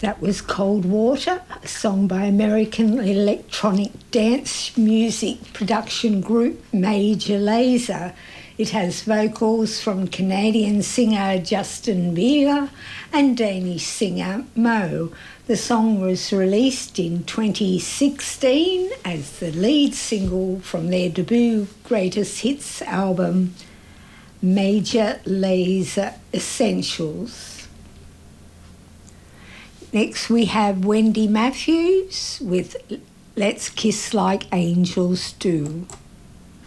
That was Cold Water, a song by American electronic dance music production group Major Lazer. It has vocals from Canadian singer Justin Bieber and Danish singer Mo. The song was released in 2016 as the lead single from their debut Greatest Hits album, Major Lazer Essentials. Next we have Wendy Matthews with Let's Kiss Like Angels Do.